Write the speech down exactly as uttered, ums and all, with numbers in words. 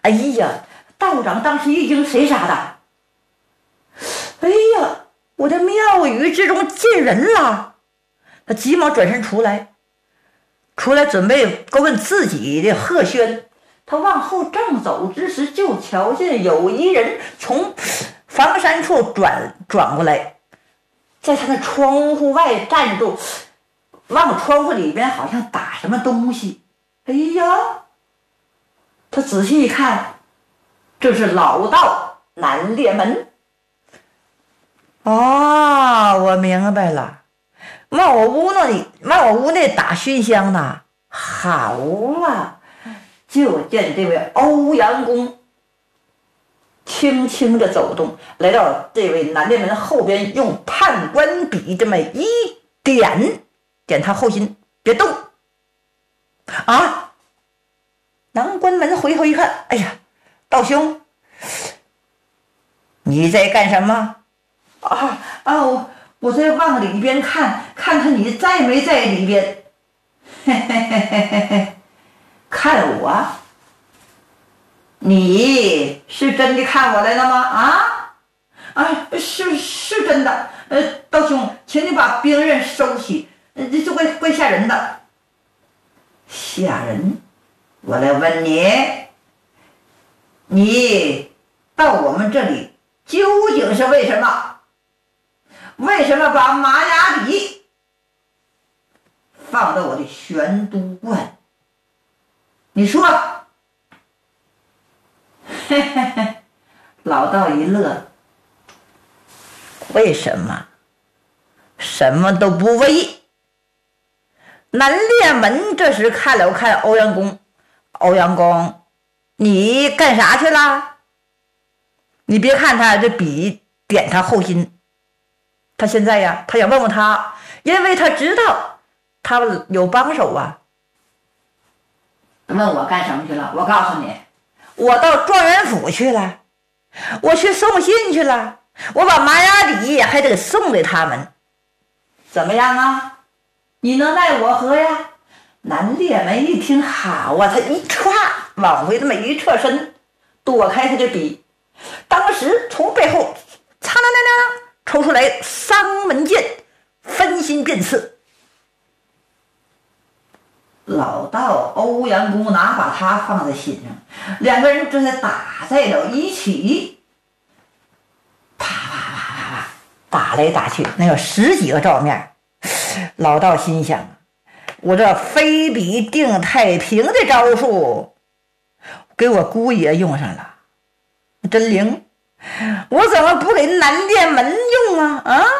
哎呀，道长当时一惊，谁杀的？哎呀，我这庙宇之中进人了！他急忙转身出来，出来准备勾问自己的贺轩。他往后正走之时，就瞧见有一人从房山处转转过来，在他的窗户外站住，往窗户里边好像打什么东西。哎呀，他仔细一看，这是老道南烈门。啊，我明白了，往我屋那里，往我屋内打熏香呢。好啊，就见这位欧阳公轻轻的走动，来到这位南烈门后边，用判官笔这么一点，点他后心，别动。啊！南关门回头一看，哎呀，道兄，你在干什么？啊啊！我我在往里边看，看看你在没在里边。嘿嘿嘿嘿嘿嘿，看我？你是真的看我来了吗？啊啊，是是真的。呃，道兄，请你把兵刃收起，呃，这会会吓人的。吓人？我来问你，你到我们这里究竟是为什么？为什么把马雅里放到我的玄都观？你说。嘿嘿嘿，老道一乐。为什么？什么都不为。南烈门这时看了看欧阳公，欧阳公，你干啥去了？你别看他这笔点他后心，他现在呀，他想问问他，因为他知道他有帮手啊。问我干什么去了？我告诉你，我到状元府去了，我去送信去了，我把马雅礼还得送给他们。怎么样啊？你能奈我何呀？南烈门一听，好啊，他一歘往回这么一侧身，躲开他的笔，当时从背后擦啦啦啦抽出来丧门剑，分心便刺。老道欧阳公哪把他放在心上，两个人这才打在了一起，啪啪啪啪啪打来打去，那有十几个照面。老道心想，我这非比定太平的招数给我姑爷用上了，真灵，我怎么不给南烈门用啊？啊！